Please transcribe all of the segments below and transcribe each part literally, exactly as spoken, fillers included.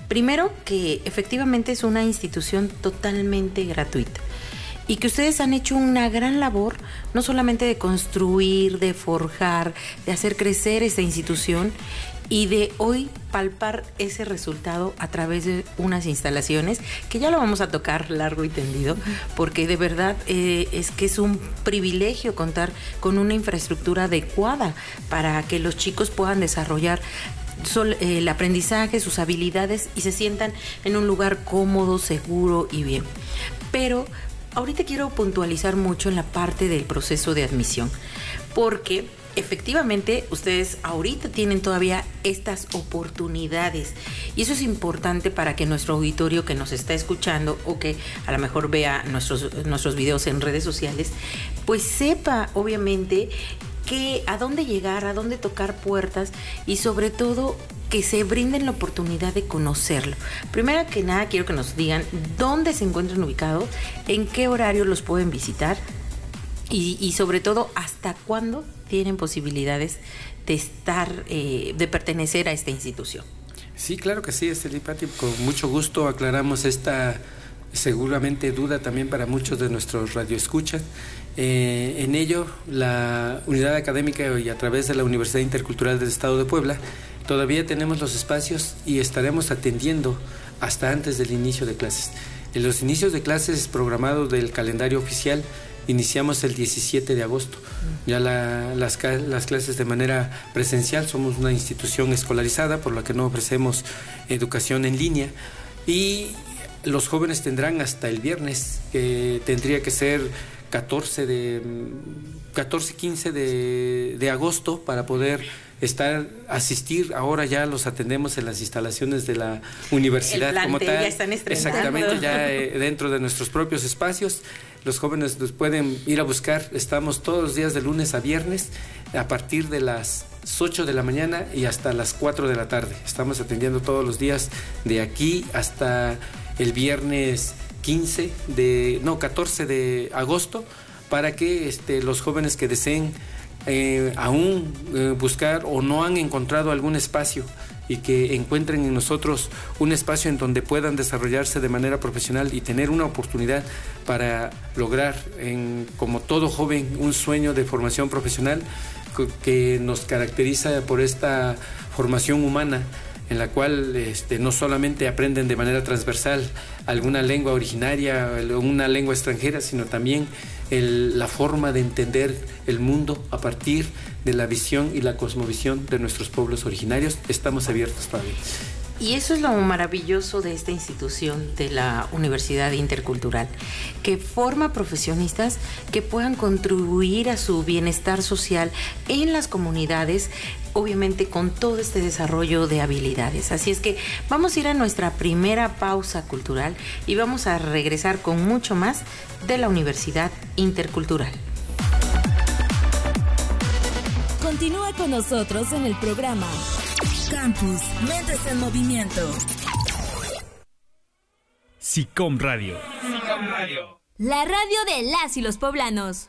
Primero, que efectivamente es una institución totalmente gratuita y que ustedes han hecho una gran labor, no solamente de construir, de forjar, de hacer crecer esta institución y de hoy palpar ese resultado a través de unas instalaciones que ya lo vamos a tocar largo y tendido, porque de verdad eh, es que es un privilegio contar con una infraestructura adecuada para que los chicos puedan desarrollar Sol, eh, el aprendizaje, sus habilidades y se sientan en un lugar cómodo, seguro y bien. Pero ahorita quiero puntualizar mucho en la parte del proceso de admisión, porque efectivamente ustedes ahorita tienen todavía estas oportunidades y eso es importante para que nuestro auditorio que nos está escuchando o que a lo mejor vea nuestros, nuestros videos en redes sociales, pues sepa obviamente que a dónde llegar, a dónde tocar puertas y sobre todo que se brinden la oportunidad de conocerlo. Primero que nada quiero que nos digan dónde se encuentran ubicados, en qué horario los pueden visitar y, y sobre todo hasta cuándo tienen posibilidades de estar, eh, de pertenecer a esta institución. Sí, claro que sí, Esteli Pati, con mucho gusto aclaramos esta seguramente duda también para muchos de nuestros radioescuchas. Eh, en ello, la unidad académica y a través de la Universidad Intercultural del Estado de Puebla, todavía tenemos los espacios y estaremos atendiendo hasta antes del inicio de clases. En los inicios de clases programados del calendario oficial, iniciamos el diecisiete de agosto. Ya la, las, las clases de manera presencial, somos una institución escolarizada, por lo que no ofrecemos educación en línea. Y los jóvenes tendrán hasta el viernes, que tendría que ser catorce, quince de, de agosto para poder estar, asistir. Ahora ya los atendemos en las instalaciones de la universidad. El como tal. Ya están estrenando. Exactamente, ya eh, dentro de nuestros propios espacios. Los jóvenes los pueden ir a buscar. Estamos todos los días de lunes a viernes a partir de las ocho de la mañana y hasta las cuatro de la tarde. Estamos atendiendo todos los días de aquí hasta el viernes quince de, no, catorce de agosto, para que este, los jóvenes que deseen eh, aún eh, buscar o no han encontrado algún espacio y que encuentren en nosotros un espacio en donde puedan desarrollarse de manera profesional y tener una oportunidad para lograr, en, como todo joven, un sueño de formación profesional que nos caracteriza por esta formación humana, en la cual este, no solamente aprenden de manera transversal alguna lengua originaria, una lengua extranjera, sino también el, la forma de entender el mundo a partir de la visión y la cosmovisión de nuestros pueblos originarios. Estamos abiertos para ello. Y eso es lo maravilloso de esta institución de la Universidad Intercultural, que forma profesionistas que puedan contribuir a su bienestar social en las comunidades, obviamente con todo este desarrollo de habilidades. Así es que vamos a ir a nuestra primera pausa cultural y vamos a regresar con mucho más de la Universidad Intercultural. Continúa con nosotros en el programa Campus, Mentes en Movimiento. SICOM Radio. SICOM Radio. La radio de las y los poblanos.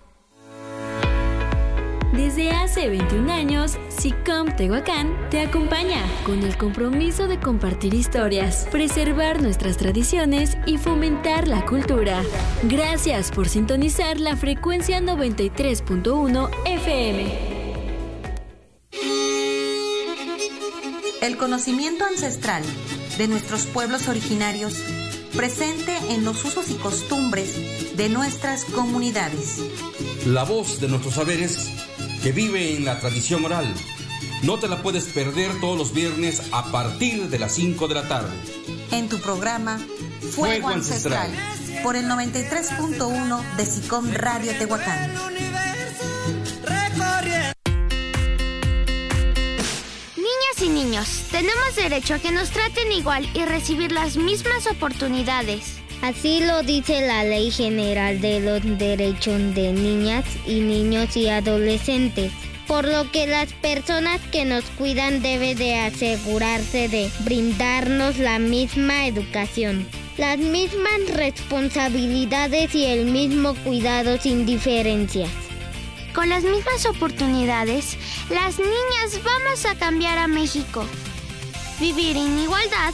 Desde hace veintiún años, SICOM Tehuacán te acompaña con el compromiso de compartir historias, preservar nuestras tradiciones y fomentar la cultura. Gracias por sintonizar la frecuencia noventa y tres punto uno F M. El conocimiento ancestral de nuestros pueblos originarios presente en los usos y costumbres de nuestras comunidades. La voz de nuestros saberes que vive en la tradición oral. No te la puedes perder todos los viernes a partir de las cinco de la tarde. En tu programa Fuego, Fuego Ancestral, Ancestral, por el noventa y tres punto uno de SICOM Radio Tehuacán. Y niños, tenemos derecho a que nos traten igual y recibir las mismas oportunidades. Así lo dice la Ley General de los Derechos de Niñas y Niños y Adolescentes, por lo que las personas que nos cuidan deben de asegurarse de brindarnos la misma educación, las mismas responsabilidades y el mismo cuidado sin diferencias. Con las mismas oportunidades, las niñas vamos a cambiar a México. Vivir en igualdad